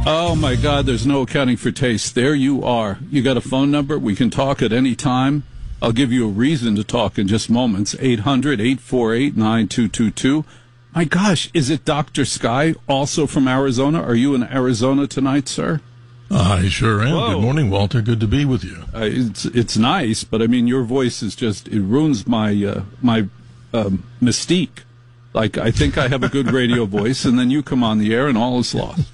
Oh, my God, there's no accounting for taste. There you are. You got a phone number? We can talk at any time. I'll give you a reason to talk in just moments. 800-848-9222. My gosh, is it Dr. Sky, also from Arizona? Are you in Arizona tonight, sir? I sure am. Whoa. Good morning, Walter. Good to be with you. It's nice, but I mean, your voice is just, it ruins my mystique. Like, I think I have a good radio voice, and then you come on the air and all is lost.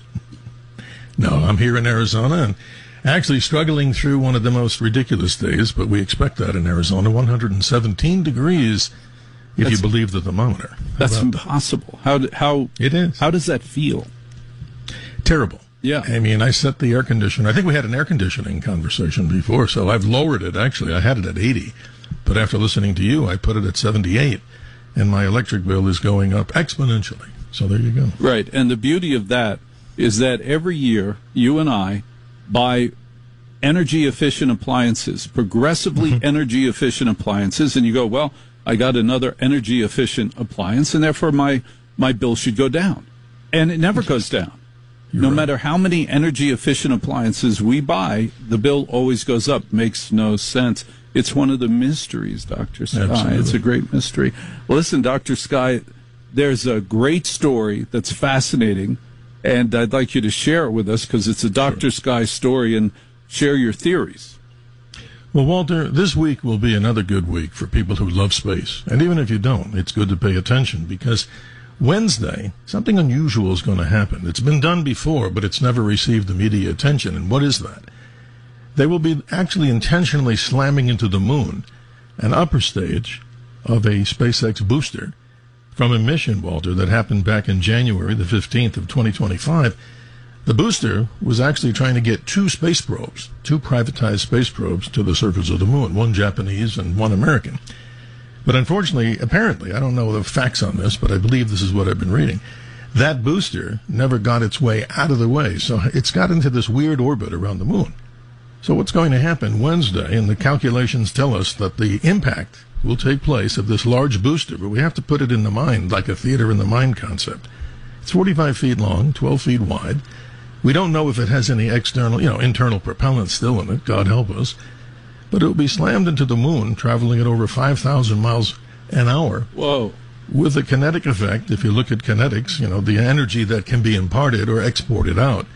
No, I'm here in Arizona and actually struggling through one of the most ridiculous days, but we expect that in Arizona. 117 degrees, if you believe the thermometer. That's impossible. How it is. How does that feel? Terrible. Yeah. I mean, I set the air conditioner. I think we had an air conditioning conversation before, so I've lowered it, actually. I had it at 80, but after listening to you, I put it at 78, and my electric bill is going up exponentially. So there you go. Right, and the beauty of that is that every year, you and I buy energy-efficient appliances, progressively energy-efficient appliances, and you go, well, I got another energy-efficient appliance, and therefore my bill should go down. And it never goes down. No matter how many energy-efficient appliances we buy, the bill always goes up. Makes no sense. It's one of the mysteries, Dr. Sky. Absolutely. It's a great mystery. Well, listen, Dr. Sky, there's a great story that's fascinating, and I'd like you to share it with us because it's a Dr. Sky story, and share your theories. Well, Walter, this week will be another good week for people who love space. And even if you don't, it's good to pay attention because Wednesday, something unusual is going to happen. It's been done before, but it's never received the media attention. And what is that? They will be actually intentionally slamming into the moon an upper stage of a SpaceX booster from a mission, Walter, that happened back in January the 15th of 2025. The booster was actually trying to get two space probes, two privatized space probes to the surface of the moon, one Japanese and one American. But unfortunately, apparently, I don't know the facts on this, but I believe this is what I've been reading, that booster never got its way out of the way, so it's got into this weird orbit around the moon. So what's going to happen Wednesday, and the calculations tell us that the impact will take place of this large booster, but we have to put it in the mind, like a theater in the mind concept. It's 45 feet long, 12 feet wide. We don't know if it has any external, internal propellant still in it, God help us. But it will be slammed into the moon, traveling at over 5,000 miles an hour. Whoa. With a kinetic effect, if you look at kinetics, the energy that can be imparted or exported out.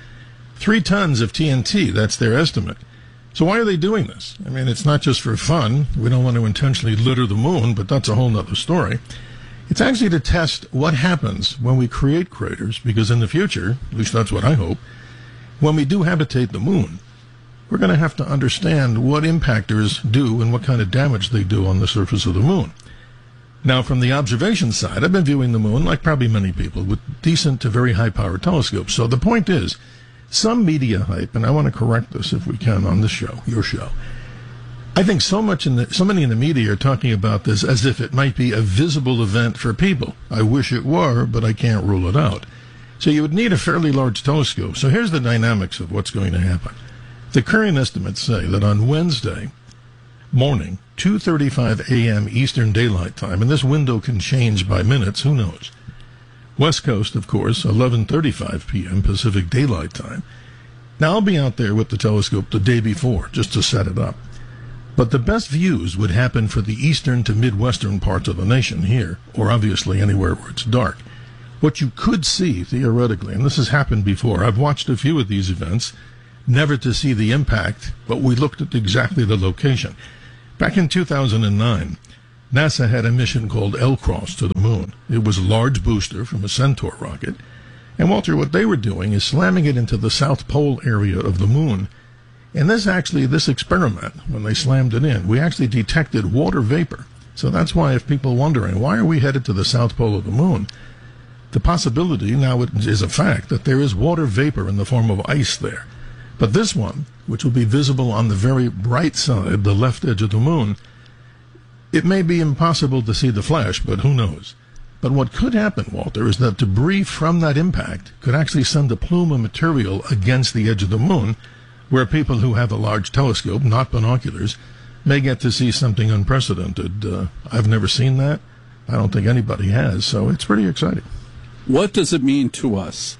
3 tons of TNT, that's their estimate. So why are they doing this? I mean, it's not just for fun. We don't want to intentionally litter the moon, but that's a whole other story. It's actually to test what happens when we create craters, because in the future, at least that's what I hope, when we do habitate the moon, we're going to have to understand what impactors do and what kind of damage they do on the surface of the moon. Now, from the observation side, I've been viewing the moon, like probably many people, with decent to very high-powered telescopes. So the point is, some media hype, and I want to correct this if we can on this show, your show. I think so many in the media are talking about this as if it might be a visible event for people. I wish it were, but I can't rule it out. So you would need a fairly large telescope. So here's the dynamics of what's going to happen. The current estimates say that on Wednesday morning, 2:35 a.m. Eastern Daylight Time, and this window can change by minutes, who knows? West Coast, of course, 11:35 p.m. Pacific Daylight Time. Now, I'll be out there with the telescope the day before, just to set it up. But the best views would happen for the eastern to midwestern parts of the nation here, or obviously anywhere where it's dark. What you could see, theoretically, and this has happened before, I've watched a few of these events, never to see the impact, but we looked at exactly the location. Back in 2009, NASA had a mission called LCROSS to the moon. It was a large booster from a Centaur rocket. And Walter, what they were doing is slamming it into the South Pole area of the moon. And this experiment, when they slammed it in, we actually detected water vapor. So that's why if people are wondering, why are we headed to the South Pole of the moon? The possibility now is a fact that there is water vapor in the form of ice there. But this one, which will be visible on the very right side, the left edge of the moon, it may be impossible to see the flash, but who knows? But what could happen, Walter, is that debris from that impact could actually send a plume of material against the edge of the moon, where people who have a large telescope, not binoculars, may get to see something unprecedented. I've never seen that. I don't think anybody has, so it's pretty exciting. What does it mean to us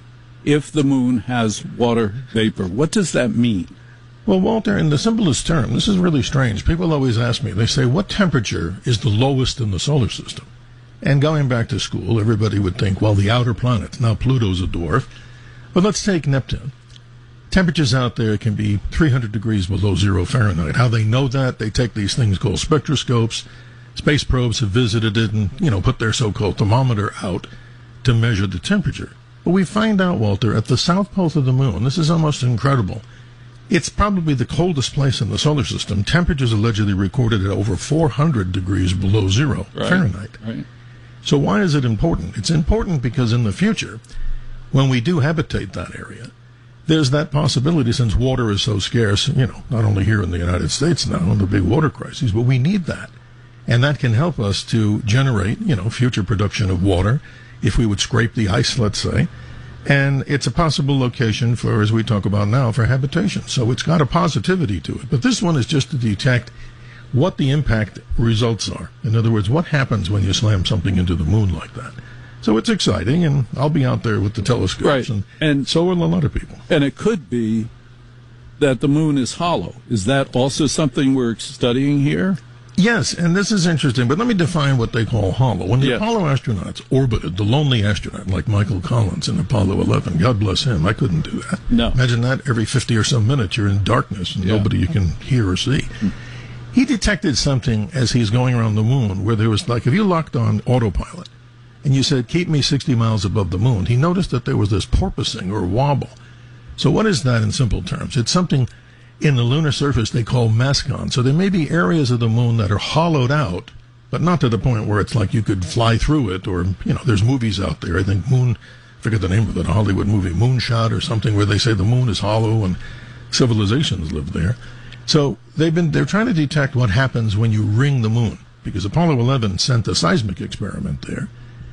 if the moon has water vapor. What does that mean? Well, Walter, in the simplest term, this is really strange. People always ask me, they say, what temperature is the lowest in the solar system? And going back to school, everybody would think, well, the outer planets. Now Pluto's a dwarf. But let's take Neptune. Temperatures out there can be 300 degrees below 0 Fahrenheit. How they know that? They take these things called spectroscopes. Space probes have visited it and, put their so-called thermometer out to measure the temperature. But we find out, Walter, at the south pole of the moon, this is almost incredible. It's probably the coldest place in the solar system. Temperatures allegedly recorded at over 400 degrees below 0 Fahrenheit. Right. So why is it important? It's important because in the future, when we do habitate that area, there's that possibility, since water is so scarce, not only here in the United States now, in the big water crises, but we need that. And that can help us to generate, future production of water if we would scrape the ice, let's say. And it's a possible location for, as we talk about now, for habitation. So it's got a positivity to it. But this one is just to detect what the impact results are. In other words, what happens when you slam something into the moon like that. So it's exciting, and I'll be out there with the telescopes, right. and so will a lot of people. And it could be that the moon is hollow. Is that also something we're studying here? Yes, and this is interesting, but let me define what they call hollow. When the Yes. Apollo astronauts orbited, the lonely astronaut like Michael Collins in Apollo 11, God bless him, I couldn't do that. No. Imagine that every 50 or so minutes you're in darkness and nobody you can hear or see. He detected something as he's going around the moon where there was, like, if you locked on autopilot and you said, keep me 60 miles above the moon, he noticed that there was this porpoising or wobble. So what is that in simple terms? It's something in the lunar surface they call mascon. So there may be areas of the moon that are hollowed out, but not to the point where it's like you could fly through it, or, there's movies out there. I think forget the name of it, a Hollywood movie, Moonshot or something, where they say the moon is hollow and civilizations live there. So they're trying to detect what happens when you ring the moon, because Apollo 11 sent a seismic experiment there.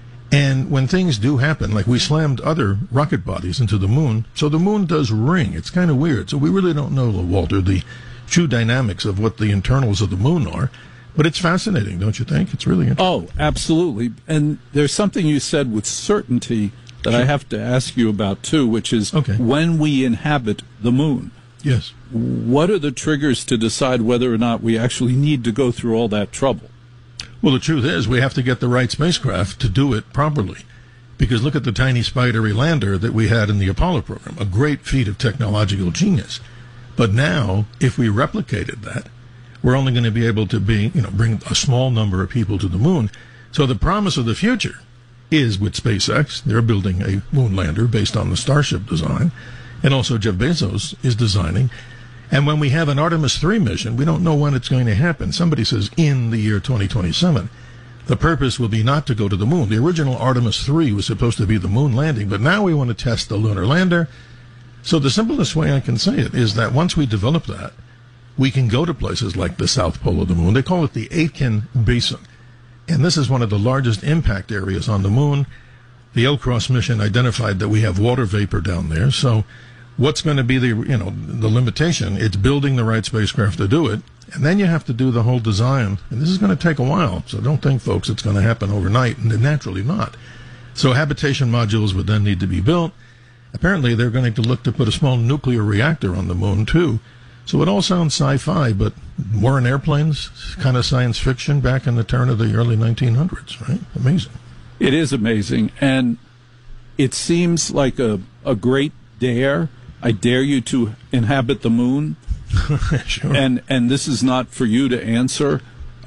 And when things do happen, like we slammed other rocket bodies into the moon, so the moon does ring. It's kind of weird. So we really don't know, Walter, the true dynamics of what the internals of the moon are. But it's fascinating, don't you think? It's really interesting. Oh, absolutely. And there's something you said with certainty that I have to ask you about, too, which is when we inhabit the moon. Yes. What are the triggers to decide whether or not we actually need to go through all that trouble? Well, the truth is we have to get the right spacecraft to do it properly. Because look at the tiny spidery lander that we had in the Apollo program, a great feat of technological genius. But now, if we replicated that, we're only going to be able to bring a small number of people to the moon. So the promise of the future is with SpaceX. They're building a moon lander based on the Starship design. And also Jeff Bezos is designing. And when we have an Artemis 3 mission, we don't know when it's going to happen. Somebody says in the year 2027. The purpose will be not to go to the moon. The original Artemis 3 was supposed to be the moon landing, but now we want to test the lunar lander. So the simplest way I can say it is that once we develop that, we can go to places like the south pole of the moon. They call it the Aitken Basin. And this is one of the largest impact areas on the moon. The LCROSS mission identified that we have water vapor down there. So what's going to be the limitation? It's building the right spacecraft to do it. And then you have to do the whole design. And this is going to take a while. So don't think, folks, it's going to happen overnight. And naturally not. So habitation modules would then need to be built. Apparently, they're going to look to put a small nuclear reactor on the moon, too. So it all sounds sci-fi, but war in airplanes, kind of science fiction back in the turn of the early 1900s, right? Amazing. It is amazing. And it seems like a great dare. I dare you to inhabit the moon. Sure. And this is not for you to answer.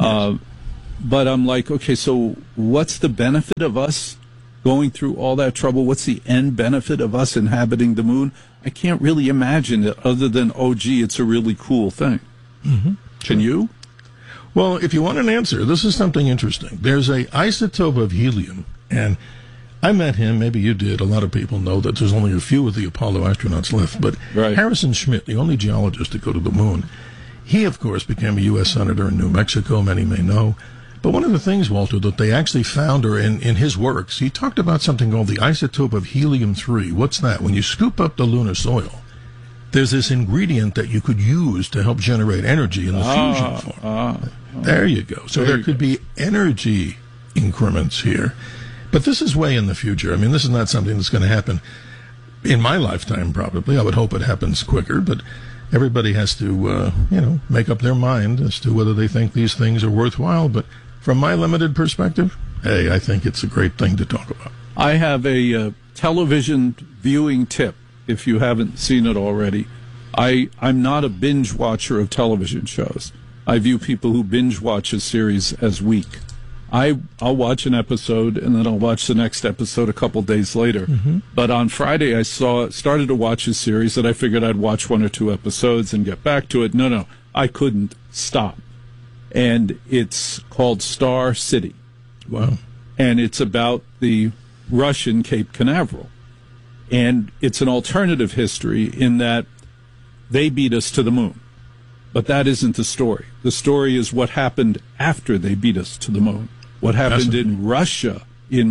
But I'm like, okay, so what's the benefit of us going through all that trouble? What's the end benefit of us inhabiting the moon? I can't really imagine it other than, oh, gee, it's a really cool thing. Mm-hmm. Can you? Well, if you want an answer, this is something interesting. There's a isotope of helium, and I met him, maybe you did. A lot of people know that there's only a few of the Apollo astronauts left, but Harrison Schmitt, the only geologist to go to the moon, he, of course, became a U.S. Senator in New Mexico, many may know. But one of the things, Walter, that they actually found, or in his works, he talked about something called the isotope of helium-3. What's that? When you scoop up the lunar soil, there's this ingredient that you could use to help generate energy in the fusion form. There you go. So there could be energy increments here. But this is way in the future. I mean, this is not something that's going to happen. in my lifetime, probably. I would hope it happens quicker, but everybody has to, make up their mind as to whether they think these things are worthwhile. But from my limited perspective, hey, I think it's a great thing to talk about. I have a television viewing tip, if you haven't seen it already. I'm not a binge watcher of television shows. I view people who binge watch a series as weak. I'll watch an episode and then I'll watch the next episode a couple days later. Mm-hmm. But on Friday, I started to watch a series that I figured I'd watch 1 or 2 episodes and get back to it. No, I couldn't stop. And it's called Star City. Wow. And it's about the Russian Cape Canaveral. And it's an alternative history in that they beat us to the moon. But that isn't the story. The story is what happened after they beat us to the moon. What happened in Russia,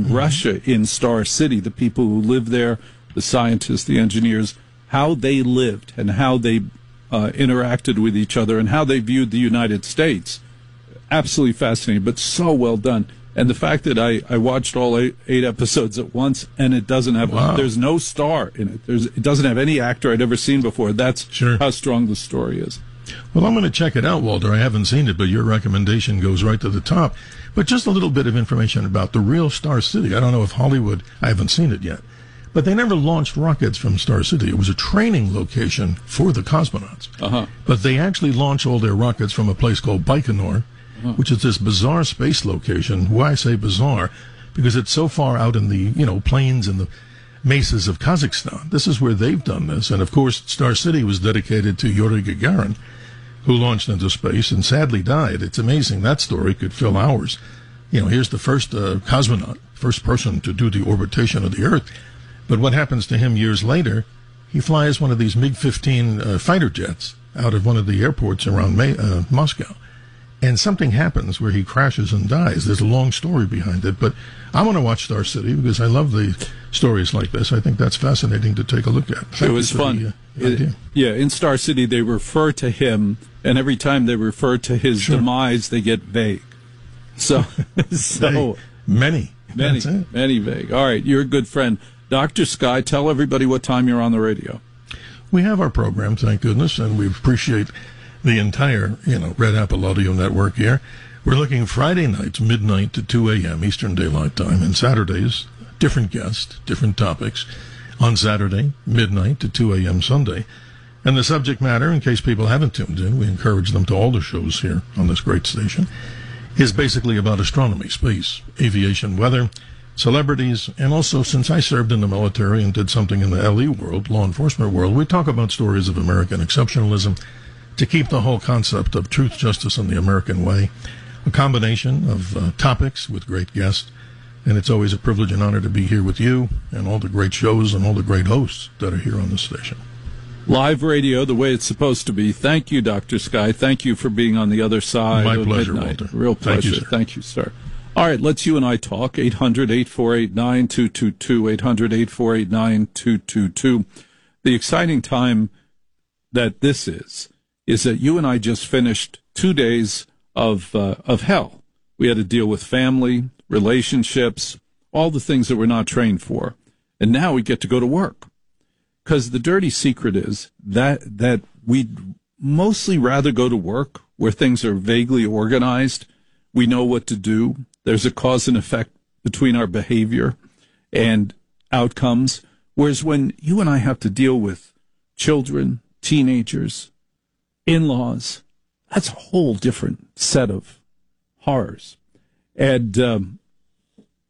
in Star City, the people who live there, the scientists, the engineers, how they lived and how they interacted with each other and how they viewed the United States. Absolutely fascinating, but so well done. And the fact that I watched all eight episodes at once, and it doesn't have, there's no star in it. It doesn't have any actor I'd ever seen before. That's how strong the story is. Well, I'm going to check it out, Walter. I haven't seen it, but your recommendation goes right to the top. But just a little bit of information about the real Star City. I don't know if Hollywood, I haven't seen it yet, but they never launched rockets from Star City. It was a training location for the cosmonauts. But they actually launched all their rockets from a place called Baikonur, which is this bizarre space location. Why I say bizarre? Because it's so far out in the, plains and the mesas of Kazakhstan. This is where they've done this. And of course, Star City was dedicated to Yuri Gagarin, who launched into space and sadly died. It's amazing. That story could fill hours. Here's the first cosmonaut, first person to do the orbitation of the Earth. But what happens to him years later? He flies one of these MiG-15 fighter jets out of one of the airports around Moscow. And something happens where he crashes and dies. There's a long story behind it. But I want to watch Star City because I love the stories like this. I think that's fascinating to take a look at. It was fun. In Star City, they refer to him, and every time they refer to his demise, they get vague. So many vague. All right, you're a good friend. Dr. Sky, tell everybody what time you're on the radio. We have our program, thank goodness, and we appreciate the entire, Red Apple Audio Network here. We're looking Friday nights, midnight to 2 a.m. Eastern Daylight Time, and Saturdays, different guests, different topics. On Saturday, midnight to 2 a.m. Sunday. And the subject matter, in case people haven't tuned in, we encourage them to all the shows here on this great station, is basically about astronomy, space, aviation, weather, celebrities, and also, since I served in the military and did something in the LE world, law enforcement world, we talk about stories of American exceptionalism to keep the whole concept of truth, justice, and the American way, a combination of topics with great guests. And it's always a privilege and honor to be here with you and all the great shows and all the great hosts that are here on the station. Live radio, the way it's supposed to be. Thank you, Dr. Sky. Thank you for being on the other side. My pleasure, midnight. Walter. Real pleasure. Thank you, sir. All right, let's you and I talk. 800-848-9222, 800-848-9222. The exciting time that this is that you and I just finished 2 days of hell. We had to deal with family, relationships, all the things that we're not trained for. And now we get to go to work. Because the dirty secret is that we'd mostly rather go to work where things are vaguely organized. We know what to do. There's a cause and effect between our behavior and outcomes. Whereas when you and I have to deal with children, teenagers, in-laws, that's a whole different set of horrors. And